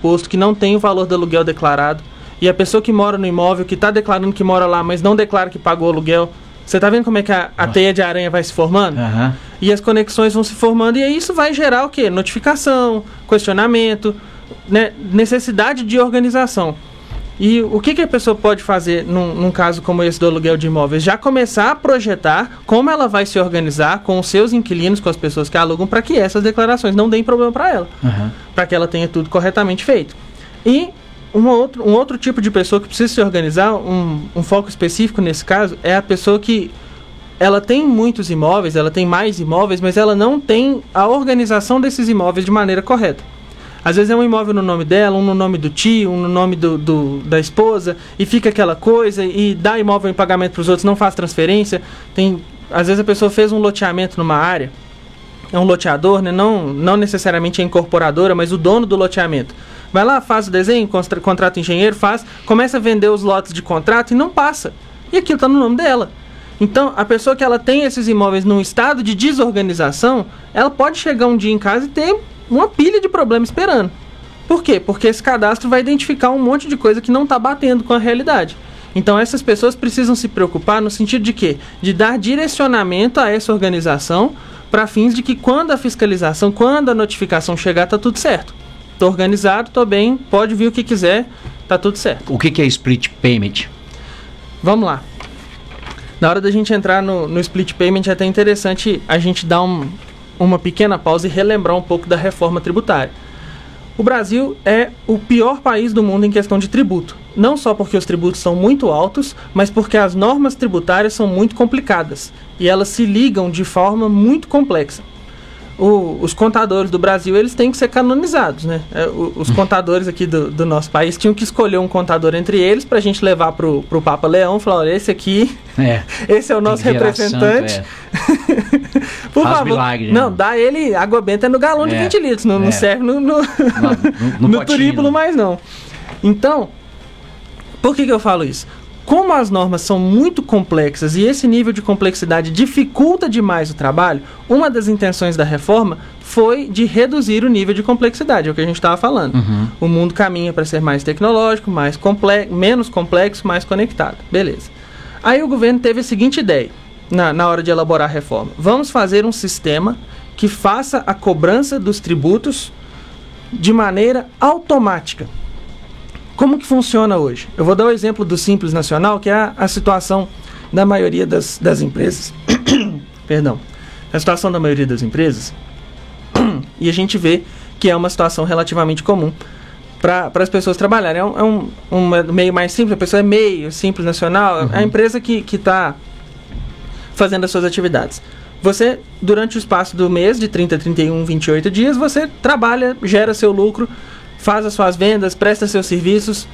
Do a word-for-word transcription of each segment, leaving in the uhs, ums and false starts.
imposto, que não tem o valor do aluguel declarado, e a pessoa que mora no imóvel, que está declarando que mora lá, mas não declara que pagou o aluguel. Você está vendo como é que a, a teia de aranha vai se formando? Uhum. E as conexões vão se formando, e aí isso vai gerar o quê? Notificação, questionamento, né? Necessidade de organização. E o que, que a pessoa pode fazer num, num caso como esse do aluguel de imóveis? Já começar a projetar como ela vai se organizar com os seus inquilinos, com as pessoas que alugam, para que essas declarações não deem problema para ela. Uhum. Para que ela tenha tudo corretamente feito. E um outro, um outro tipo de pessoa que precisa se organizar, um, um foco específico nesse caso, é a pessoa que ela tem muitos imóveis, ela tem mais imóveis, mas ela não tem a organização desses imóveis de maneira correta. Às vezes é um imóvel no nome dela, um no nome do tio, um no nome do, do, da esposa, e fica aquela coisa, e dá imóvel em pagamento para os outros, não faz transferência. Tem, às vezes a pessoa fez um loteamento numa área, é um loteador, né? não, não necessariamente é incorporadora, mas o dono do loteamento. Vai lá, faz o desenho, contra, contrata o engenheiro, faz, começa a vender os lotes de contrato e não passa. E aquilo está no nome dela. Então, a pessoa que ela tem esses imóveis num estado de desorganização, ela pode chegar um dia em casa e ter uma pilha de problemas esperando. Por quê? Porque esse cadastro vai identificar um monte de coisa que não está batendo com a realidade. Então, essas pessoas precisam se preocupar no sentido de quê? De dar direcionamento a essa organização para fins de que quando a fiscalização, quando a notificação chegar, está tudo certo. Estou organizado, estou bem, pode vir o que quiser, está tudo certo. O que, que é split payment? Vamos lá. Na hora da gente entrar no, no split payment, é até interessante a gente dar um... uma pequena pausa e relembrar um pouco da reforma tributária. O Brasil é o pior país do mundo em questão de tributo. Não só porque os tributos são muito altos, mas porque as normas tributárias são muito complicadas e elas se ligam de forma muito complexa. O, os contadores do Brasil, eles têm que ser canonizados, né? É, o, os contadores aqui do, do nosso país tinham que escolher um contador entre eles para a gente levar para o Papa Leão e falar, olha, esse aqui, é, esse é o nosso representante. Santo, é. Por Faz favor, milagre, não, né? dá ele água benta no galão de é, vinte litros, não, é. não serve no, no, no, no turíbulo mais não. Então, por que que eu falo isso? Como as normas são muito complexas e esse nível de complexidade dificulta demais o trabalho, uma das intenções da reforma foi de reduzir o nível de complexidade, é o que a gente estava falando. Uhum. O mundo caminha para ser mais tecnológico, mais complexo, menos complexo, mais conectado. Beleza. Aí o governo teve a seguinte ideia, na, na hora de elaborar a reforma. Vamos fazer um sistema que faça a cobrança dos tributos de maneira automática. Como que funciona hoje? Eu vou dar o exemplo do Simples Nacional, que é a, a situação da maioria das, das empresas. Perdão. A situação da maioria das empresas. E a gente vê que é uma situação relativamente comum para as pessoas trabalharem. É, um, é um, um meio mais simples, a pessoa é meio Simples Nacional, uhum. É a empresa que está fazendo as suas atividades. Você, durante o espaço do mês, de trinta, trinta e um, vinte e oito dias, você trabalha, gera seu lucro, faz as suas vendas, presta seus serviços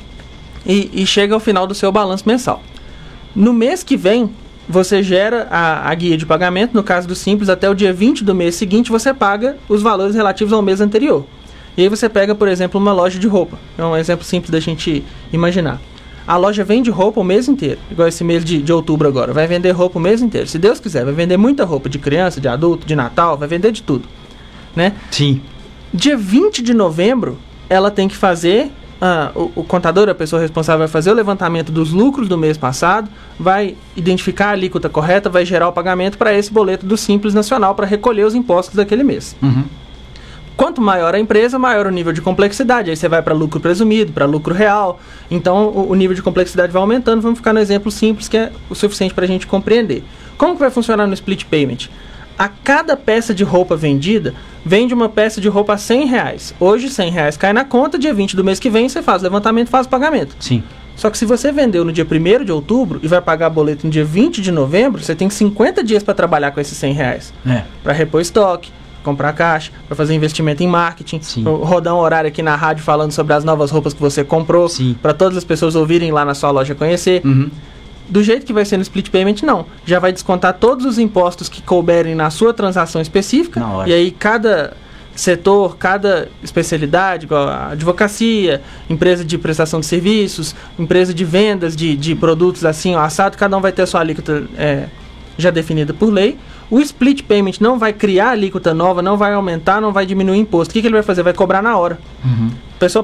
e, e chega ao final do seu balanço mensal. No mês que vem, você gera a, a guia de pagamento, no caso do Simples, até o dia vinte do mês seguinte, você paga os valores relativos ao mês anterior. E aí você pega, por exemplo, uma loja de roupa. É um exemplo simples da gente imaginar. A loja vende roupa o mês inteiro, igual esse mês de, de outubro agora. Vai vender roupa o mês inteiro. Se Deus quiser, vai vender muita roupa de criança, de adulto, de Natal, vai vender de tudo, né? Sim. Dia vinte de novembro, ela tem que fazer, uh, o, o contador, a pessoa responsável, vai fazer o levantamento dos lucros do mês passado, vai identificar a alíquota correta, vai gerar o pagamento para esse boleto do Simples Nacional para recolher os impostos daquele mês. Uhum. Quanto maior a empresa, maior o nível de complexidade. Aí você vai para lucro presumido, para lucro real. Então, o, o nível de complexidade vai aumentando. Vamos ficar no exemplo simples, que é o suficiente para a gente compreender. Como que vai funcionar no split payment? A cada peça de roupa vendida, vende uma peça de roupa a cem reais. Hoje, cem reais cai na conta, dia vinte do mês que vem, você faz o levantamento, faz o pagamento. Sim. Só que se você vendeu no dia primeiro de outubro e vai pagar boleto no dia vinte de novembro, você tem cinquenta dias para trabalhar com esses cem reais. É. Para repor estoque, comprar caixa, para fazer investimento em marketing, rodar um horário aqui na rádio falando sobre as novas roupas que você comprou, para todas as pessoas ouvirem lá na sua loja conhecer. Uhum. Do jeito que vai ser no split payment, não. Já vai descontar todos os impostos que couberem na sua transação específica. E aí cada setor, cada especialidade, igual a advocacia, empresa de prestação de serviços, empresa de vendas de, de produtos assim, ó, assado, cada um vai ter a sua alíquota é, já definida por lei. O split payment não vai criar alíquota nova, não vai aumentar, não vai diminuir o imposto. O que, que ele vai fazer? Vai cobrar na hora. Uhum.